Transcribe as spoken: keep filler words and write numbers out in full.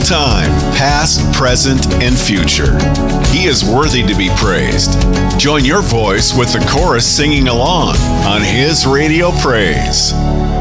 time, past, present, and future. He is worthy to be praised. Join your voice with the chorus singing along on His Radio Praise.